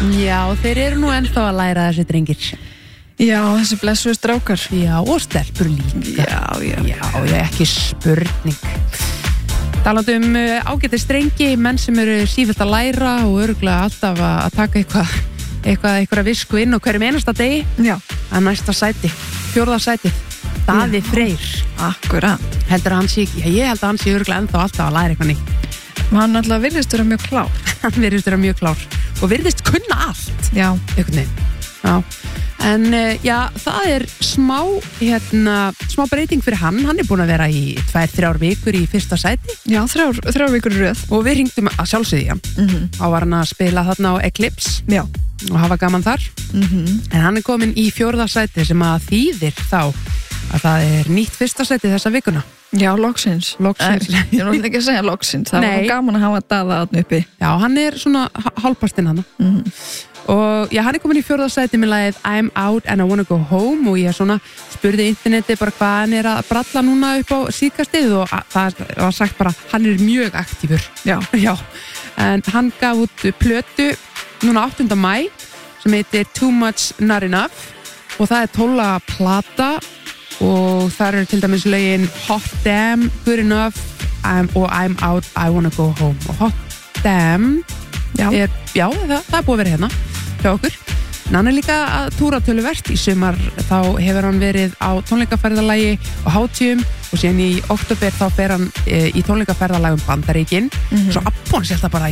Já, þeir eru nú ennþá að læra þessi drengir. Já, þessi blessuðu strákar. Já, og stelpur líka. Já, ekki spurning. Talandi ágæti strengi, menn sem eru sífellt að læra og örugglega alltaf að taka eitthvað visku inn á hverjum einasta degi. Já. Að næsta sæti, 4. sætið, Daði Freyr. Akkurat. Heldur hann sé ekki, ég held að hann sé örugglega ennþá alltaf að læra eitthvað nýtt. Hann alltaf virðist vera mjög klár. Hann virðist vera mjög klár og virðist kunna allt. Já. Einhvern veginn. Já. En já, það er smá breyting fyrir hann. Hann er búin að vera í 2-3 vikur í 1. sæti. Já, 3 vikur í röð. Og við hringdum að sjálfsögðu í hann. Þá var hann að spila þarna á Eclipse. Já. Og hafa gaman þar. En hann er komin í 4. sæti sem að þýðir þá að það er nýtt 1. sæti þessa vikuna. Já, loksins. Ég er náttúrulega ekki að segja loksins. Það var gaman að hafa Daða þarna uppi. Já, hann er svona hálfpartinn hann. Og já, hann er komin í 4. sæti með lagið I'm Out and I Wanna Go Home og ég svona spurði interneti bara hvað hann er að bralla núna upp á síðkastið og það var sagt bara hann er mjög aktífur. Já. En hann gaf út plötu núna 8. maí sem heitir Too Much Not Enough og það er 12 plata og það eru til dæmis lögin Hot Damn, Good Enough og I'm Out, I Wanna Go Home og Hot Damn það er búið að vera hérna hjá okkur, en hann er líka að túra töluvert í sumar, þá hefur hann verið á tónleikaferðalagi og hátíðum og síðan í október þá fer hann í tónleikaferðalagum Bandaríkin svo abbón sér það bara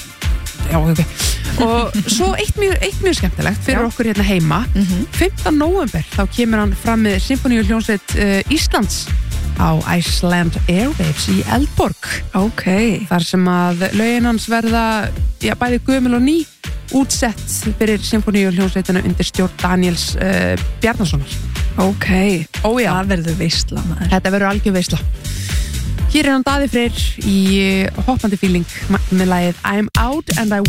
og svo eitt mjög skemmtilegt fyrir okkur hérna heima 5. nóvember þá kemur hann fram með Sinfoníuhljómsveit Íslands á Iceland Airwaves í Eldborg. Þar sem að lögin hans verða bæði gömul og ný útsett fyrir Sinfoníuhljómsveitina undir stjórn Daniels Bjarnasonar. Það verður veisla maður. Þetta verður algjör veisla. Hér er hann Daði Freyr í hoppandi feeling með lagið I'm Out and I